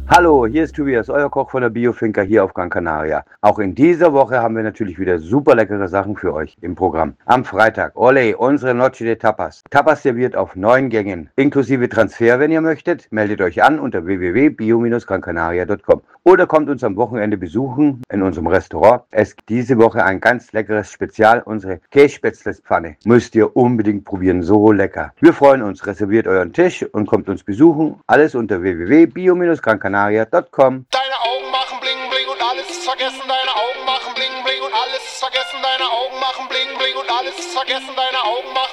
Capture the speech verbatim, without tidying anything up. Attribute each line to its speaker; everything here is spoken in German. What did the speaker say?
Speaker 1: Hallo, hier ist Tobias, euer Koch von der Biofinca hier auf Gran Canaria. Auch in dieser Woche haben wir natürlich wieder super leckere Sachen für euch im Programm. Am Freitag, ole, unsere Noche de Tapas. Tapas serviert auf neun Gängen, inklusive Transfer, wenn ihr möchtet. Meldet euch an unter w w w punkt bio Bindestrich gran canaria punkt com oder kommt uns am Wochenende besuchen in unserem Restaurant. Es gibt diese Woche ein ganz leckeres Spezial, unsere Kässpätzlespfanne. Müsst ihr unbedingt probieren, so lecker. Wir freuen uns, reserviert euren Tisch und kommt uns besuchen. Alles unter w w w punkt bio Bindestrich gran canaria punkt com.
Speaker 2: Deine Augen machen bling bling und alles ist vergessen. Deine Augen machen bling bling und alles ist vergessen. Deine Augen machen bling bling und alles ist vergessen. Deine Augen machen